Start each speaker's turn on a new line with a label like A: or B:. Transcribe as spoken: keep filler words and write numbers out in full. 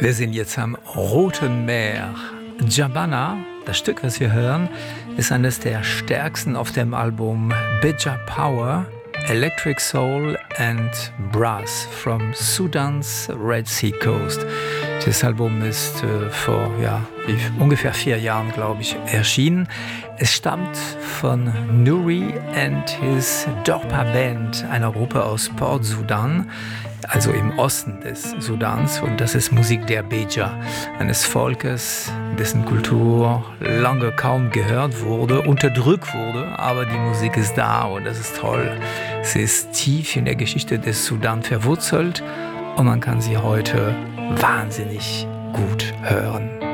A: Wir sind jetzt am Roten Meer. Jabana, das Stück, was wir hören, ist eines der stärksten auf dem Album Bija Power, Electric Soul and Brass from Sudans Red Sea Coast. Das Album ist äh, vor ja, ungefähr vier Jahren, glaube ich, erschienen. Es stammt von Nuri and his Dorpa Band, einer Gruppe aus Port Sudan, also im Osten des Sudans. Und das ist Musik der Beja, eines Volkes, dessen Kultur lange kaum gehört wurde, unterdrückt wurde, aber die Musik ist da und das ist toll. Sie ist tief in der Geschichte des Sudan verwurzelt und man kann sie heute wahnsinnig gut hören.